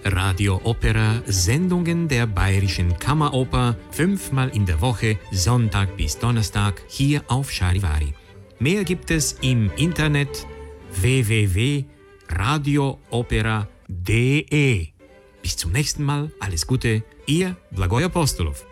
Radio Opera, Sendungen der Bayerischen Kammeroper, 5-mal in der Woche, Sonntag bis Donnerstag, hier auf Charivari. Mehr gibt es im Internet www.radioopera.de. Bis zum nächsten Mal, alles Gute, Ihr Blagoy Apostolov.